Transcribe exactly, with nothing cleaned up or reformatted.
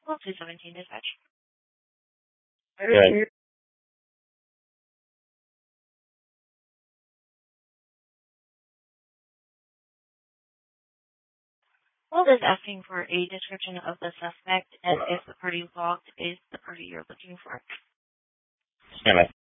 Call two seventeen dispatch. Good. Call is asking for a description of the suspect and if the party logged is the party you're looking for. Stand by.